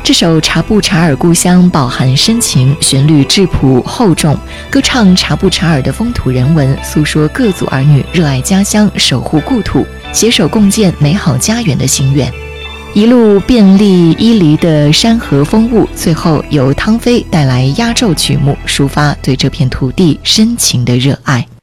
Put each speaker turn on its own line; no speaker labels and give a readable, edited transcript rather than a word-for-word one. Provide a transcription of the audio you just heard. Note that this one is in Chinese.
这首《察布查尔故乡》饱含深情，旋律质朴厚重，歌唱察布查尔的风土人文，诉说各族儿女热爱家乡、守护故土、携手共建美好家园的心愿。一路遍历伊犁的山河风物，最后由汤飞带来压轴曲目，抒发对这片土地深情的热爱。